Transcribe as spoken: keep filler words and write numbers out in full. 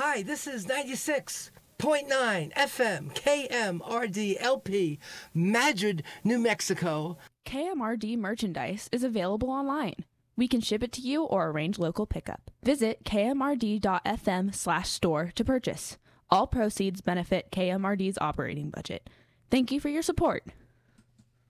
Hi, this is ninety-six point nine F M K M R D L P, Madrid, New Mexico. K M R D merchandise is available online. We can ship it to you or arrange local pickup. Visit kmrd.fm slash store to purchase. All proceeds benefit K M R D's operating budget. Thank you for your support.